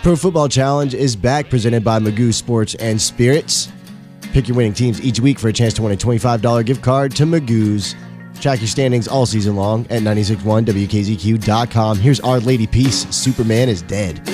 Pro Football Challenge is back, presented by Magoo Sports and Spirits. Pick your winning teams each week for a chance to win a $25 gift card to Magoo's. Track your standings all season long at 961WKZQ.com. Here's Our Lady Peace, Superman is Dead.